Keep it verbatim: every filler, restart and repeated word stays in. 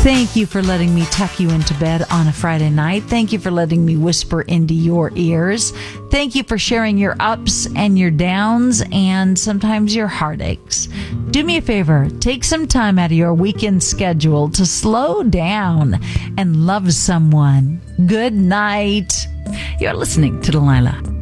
Thank you for letting me tuck you into bed on a Friday night. Thank you for letting me whisper into your ears. Thank you for sharing your ups and your downs and sometimes your heartaches. Do me a favor, take some time out of your weekend schedule to slow down and love someone. Good night. You're listening to Delilah.